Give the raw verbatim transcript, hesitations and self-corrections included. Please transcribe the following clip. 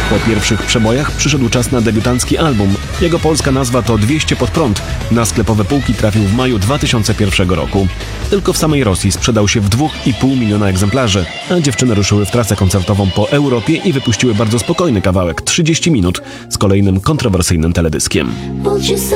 Po pierwszych przebojach przyszedł czas na debiutancki album. Jego polska nazwa to dwieście pod prąd. Na sklepowe półki trafił w maju dwa tysiące pierwszego roku. Tylko w samej Rosji sprzedał się w dwa i pół miliona egzemplarzy, a dziewczyny ruszyły w trasę koncertową po Europie i wypuściły bardzo spokojny kawałek, trzydzieści minut, z kolejnym kontrowersyjnym teledyskiem.